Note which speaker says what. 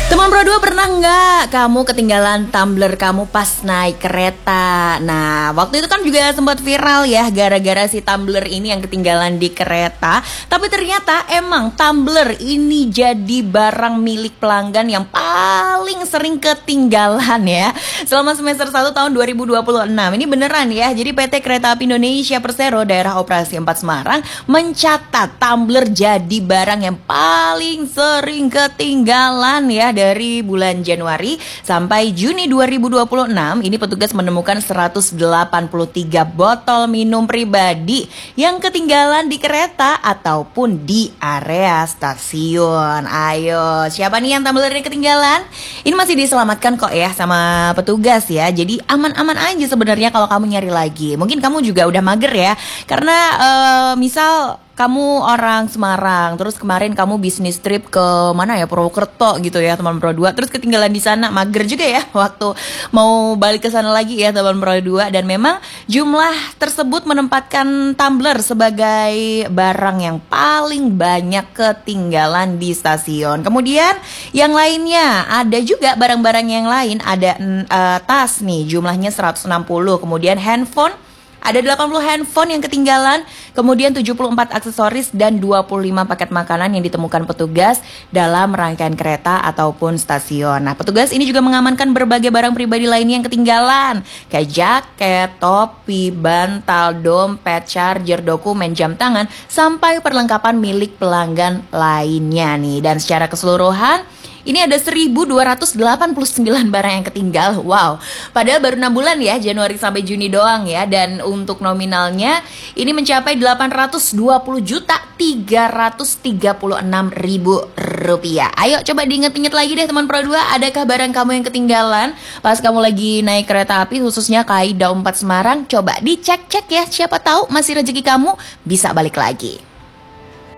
Speaker 1: Teman Pro 2, pernah nggak kamu ketinggalan tumbler kamu pas naik kereta? Nah, waktu itu kan juga sempat viral ya, gara-gara si tumbler ini yang ketinggalan di kereta. Tapi ternyata emang tumbler ini jadi barang milik pelanggan yang paling sering ketinggalan ya, selama semester 1 tahun 2026. Ini beneran ya, jadi PT Kereta Api Indonesia Persero Daerah Operasi 4 Semarang mencatat tumbler jadi barang yang paling sering ketinggalan ya. Dari bulan Januari sampai Juni 2026, ini petugas menemukan 183 botol minum pribadi yang ketinggalan di kereta ataupun di area stasiun. Ayo, siapa nih yang tumblernya ketinggalan? Ini masih diselamatkan kok ya sama petugas ya. Jadi aman-aman aja sebenarnya kalau kamu nyari lagi. Mungkin kamu juga udah mager ya, karena misal kamu orang Semarang, terus kemarin kamu bisnis trip ke mana ya, Purwokerto gitu ya teman Pro 2, terus ketinggalan di sana, mager juga ya waktu mau balik ke sana lagi ya teman Pro 2. Dan memang jumlah tersebut menempatkan tumbler sebagai barang yang paling banyak ketinggalan di stasiun. Kemudian yang lainnya ada juga barang-barang yang lain, ada tas nih jumlahnya 160, kemudian handphone ada 80 handphone yang ketinggalan, kemudian 74 aksesoris dan 25 paket makanan yang ditemukan petugas dalam rangkaian kereta ataupun stasiun. Nah, petugas ini juga mengamankan berbagai barang pribadi lainnya yang ketinggalan, kayak jaket, topi, bantal, dompet, charger, dokumen, jam tangan, sampai perlengkapan milik pelanggan lainnya nih. Dan secara keseluruhan ini ada 1.289 barang yang ketinggal. Wow, padahal baru 6 bulan ya, Januari sampai Juni doang ya. Dan untuk nominalnya ini mencapai 820.336.000 rupiah. Ayo coba diinget-inget lagi deh teman Pro 2, adakah barang kamu yang ketinggalan pas kamu lagi naik kereta api, khususnya KAI Daup 4 Semarang? Coba dicek-cek ya, siapa tahu masih rezeki kamu bisa balik lagi.